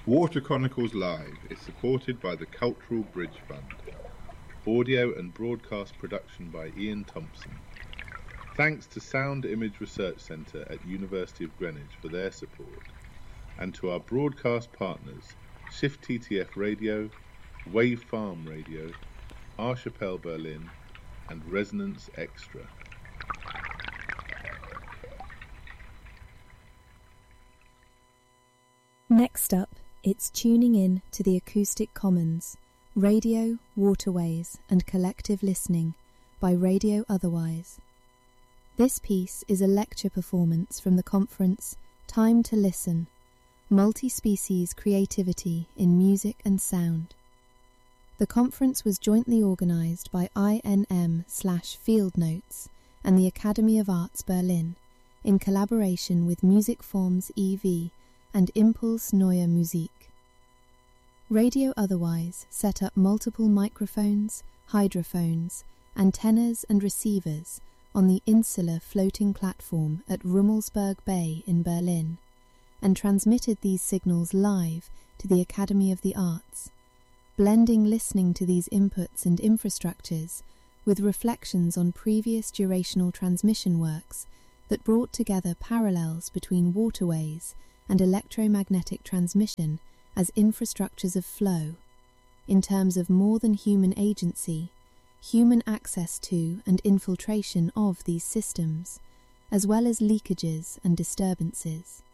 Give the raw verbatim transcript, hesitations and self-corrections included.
Water Chronicles Live is supported by the Cultural Bridge Fund. Audio and broadcast production by Ian Thompson. Thanks to Sound Image Research Centre at University of Greenwich for their support, and to our broadcast partners Shift T T F Radio, Wave Farm Radio, Archipel Berlin, and Resonance Extra. Next up, it's tuning in to the Acoustic Commons, Radio, Waterways and Collective Listening by Radio Otherwise. This piece is a lecture performance from the conference Time to Listen, Multi-Species Creativity in Music and Sound. The conference was jointly organised by I N M slash Field Notes and the Academy of Arts Berlin in collaboration with Music Forms E V and Impuls Neue Musik. Radio Otherwise set up multiple microphones, hydrophones, antennas and receivers on the insular floating platform at Rummelsburg Bay in Berlin, and transmitted these signals live to the Academy of the Arts, blending listening to these inputs and infrastructures with reflections on previous durational transmission works that brought together parallels between waterways and electromagnetic transmission as infrastructures of flow, in terms of more than human agency, human access to and infiltration of these systems, as well as leakages and disturbances.